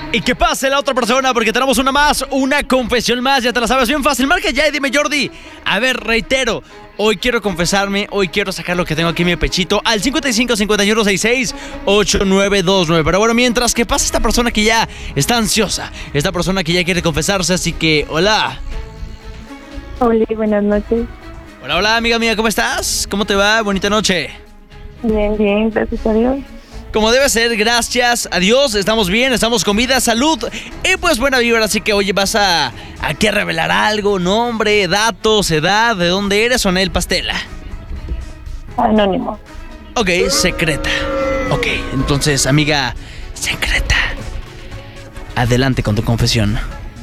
Y que pase la otra persona porque tenemos una confesión más, ya te la sabes bien fácil. Marca ya y dime, Jordi. A ver, reitero, hoy quiero confesarme, hoy quiero sacar lo que tengo aquí en mi pechito al 55 51 66 8929. Pero bueno, mientras que pasa esta persona que ya está ansiosa, esta persona que ya quiere confesarse, así que hola. Hola, buenas noches. Hola, amiga mía, ¿cómo estás? ¿Cómo te va? Bonita noche. Bien, gracias a Dios. Como debe ser, gracias a Dios, estamos bien, estamos con vida, salud y pues buena vibra, así que oye, vas a aquí a revelar algo, nombre, datos, edad, de dónde eres o en el pastela. Anónimo. Ok, secreta. Ok, entonces, amiga secreta, adelante con tu confesión.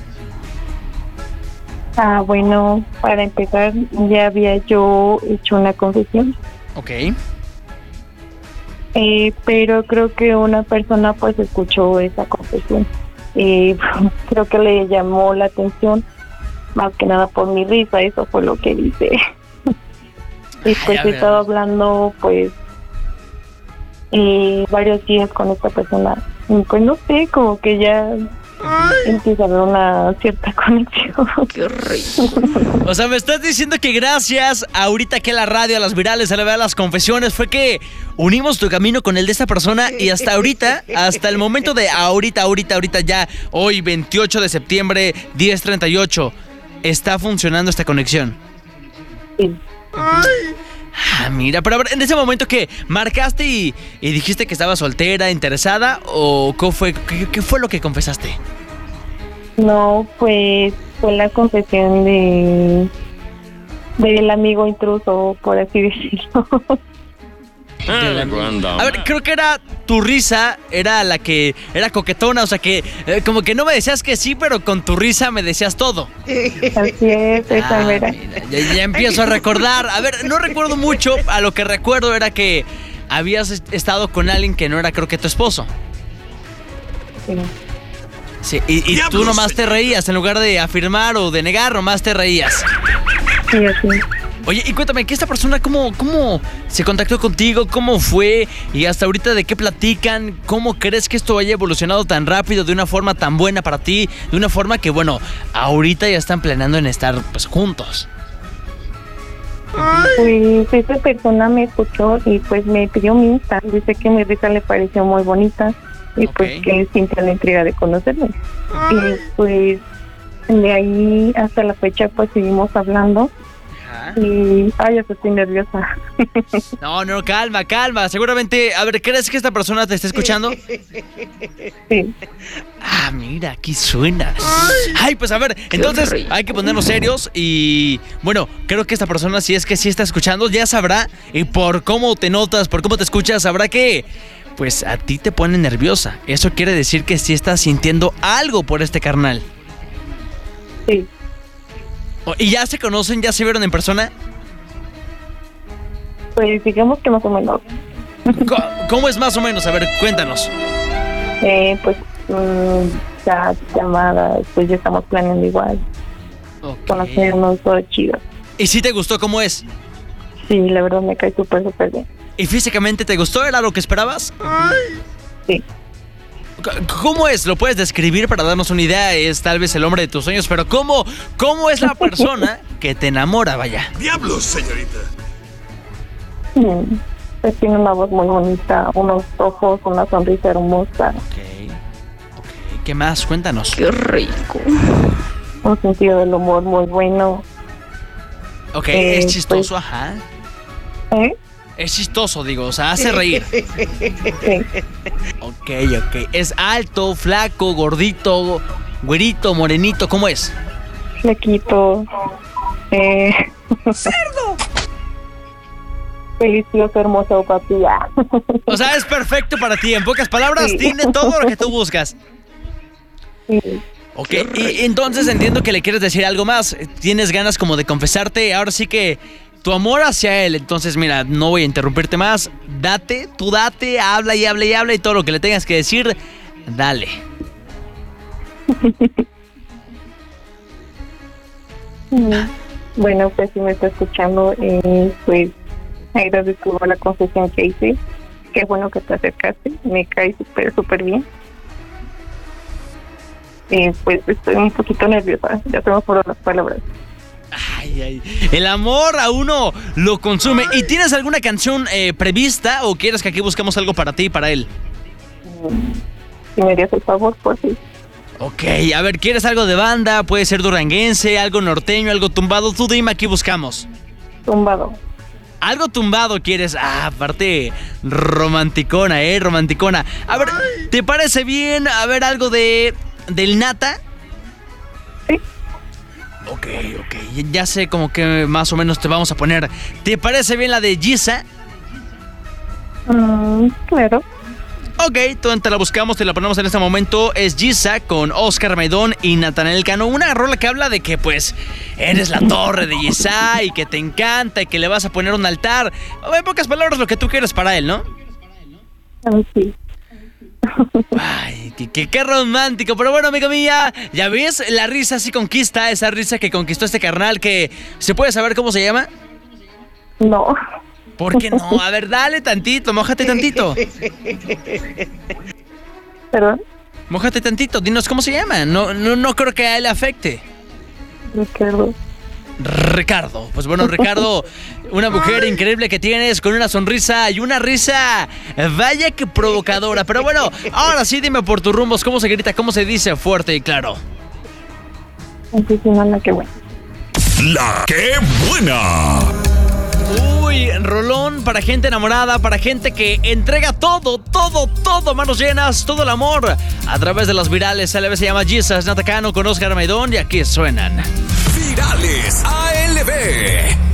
Bueno, para empezar, ya había yo hecho una confesión. Ok. Pero creo que una persona pues escuchó esa confesión. Creo que le llamó la atención, más que nada por mi risa, eso fue lo que dice. Y pues he estado hablando pues varios días con esta persona. Y pues no sé, como que ya empieza a haber una cierta conexión. Qué rico. O sea, me estás diciendo que gracias ahorita que la radio, a las virales, a las confesiones, fue que unimos tu camino con el de esta persona y hasta ahorita, hasta el momento de ahorita ya, hoy 28 de septiembre, 10:38, está funcionando esta conexión. Sí. Mira, pero a ver, en ese momento que marcaste y dijiste que estabas soltera, interesada, ¿o qué fue lo que confesaste? No, pues fue la confesión del amigo intruso, por así decirlo. A ver, creo que era tu risa, era la que era coquetona, o sea que como que no me decías que sí, pero con tu risa me decías todo. Así es, esa era. Mira, ya empiezo a recordar. A ver, no recuerdo mucho, a lo que recuerdo era que habías estado con alguien que no era, creo que tu esposo. Sí. Sí, y tú nomás te reías, en lugar de afirmar o de negar, nomás te reías. Sí, así. Oye, y cuéntame, ¿que esta persona cómo se contactó contigo? ¿Cómo fue? Y hasta ahorita, ¿de qué platican? ¿Cómo crees que esto haya evolucionado tan rápido, de una forma tan buena para ti? De una forma que, bueno, ahorita ya están planeando en estar, pues, juntos. Pues esa persona me escuchó y pues me pidió mi Insta. Dice que mi risa le pareció muy bonita y pues que sintió la intriga de conocerme. Y pues de ahí hasta la fecha pues seguimos hablando. Y ya estoy nerviosa. No, calma. Seguramente, a ver, ¿crees que esta persona te está escuchando? Sí. Mira, aquí suena. Ay, pues a ver, entonces hay que ponernos serios y bueno, creo que esta persona, si es que sí está escuchando, ya sabrá, y por cómo te notas, por cómo te escuchas, sabrá que pues a ti te pone nerviosa. Eso quiere decir que sí estás sintiendo algo por este carnal. Sí. ¿Y ya se conocen? ¿Ya se vieron en persona? Pues digamos que más o menos. ¿Cómo es más o menos? A ver, cuéntanos. Pues ya llamadas, pues ya estamos planeando igual. Conocernos, todo chido. ¿Y si te gustó cómo es? Sí, la verdad me cae súper bien. ¿Y físicamente te gustó? ¿Era lo que esperabas? Sí. ¿Cómo es? ¿Lo puedes describir para darnos una idea? Es tal vez el hombre de tus sueños, pero ¿cómo es la persona que te enamora, vaya? ¡Diablos, señorita! Pues tiene una voz muy bonita, unos ojos, una sonrisa hermosa. Ok. ¿Qué más? Cuéntanos. Qué rico. Un sentido del humor muy bueno. Ok, es chistoso, pues, ajá. ¿Eh? Es chistoso, digo, o sea, hace reír. Sí. Ok. ¿Es alto, flaco, gordito, güerito, morenito? ¿Cómo es? Flequito. ¡Cerdo! Delicioso, hermoso, papilla. O sea, es perfecto para ti. En pocas palabras, Sí. tiene todo lo que tú buscas. Sí. Ok, y entonces entiendo que le quieres decir algo más. Tienes ganas como de confesarte. Ahora sí que tu amor hacia él. Entonces, mira, no voy a interrumpirte más. Tú date, habla y todo lo que le tengas que decir, dale. Bueno, pues si me está escuchando, pues agradezco por la confesión que hice. Qué bueno que te acercaste, me cae súper bien. pues estoy un poquito nerviosa, ya tengo por las palabras. Ay, el amor a uno lo consume. ¿Y tienes alguna canción prevista o quieres que aquí busquemos algo para ti y para él? Si me harías el favor, pues sí. Ok, a ver, ¿quieres algo de banda? Puede ser duranguense, algo norteño, algo tumbado. Tú dime, aquí buscamos. Tumbado. Algo tumbado quieres. Aparte, romanticona, romanticona. A ver, ¿te parece bien? A ver, algo del Nata. Sí. Ok, ya sé como que más o menos te vamos a poner. ¿Te parece bien la de Giza? Claro. Ok, te la buscamos, te la ponemos en este momento. Es Giza con Oscar Maidón y Natanael Cano. Una rola que habla de que pues eres la torre de Giza y que te encanta y que le vas a poner un altar. En pocas palabras, lo que tú quieres para él, ¿no? Sí. Ay, qué romántico. Pero bueno, amiga mía, ya ves, la risa sí conquista. Esa risa que conquistó este carnal que... ¿Se puede saber cómo se llama? No. ¿Por qué no? A ver, dale tantito, mójate tantito. ¿Perdón? Mójate tantito, dinos cómo se llama. No creo que a él le afecte. Ricardo. Pues bueno, Ricardo, una mujer increíble que tienes con una sonrisa y una risa, vaya que provocadora. Pero bueno, ahora sí dime por tus rumbos, ¿cómo se grita? ¿Cómo se dice fuerte y claro? La que buena. La que buena. Uy, rolón para gente enamorada, para gente que entrega todo, manos llenas, todo el amor a través de las virales. ALB se llama Jesus Natacano con Oscar Maidón y aquí suenan Virales ALB.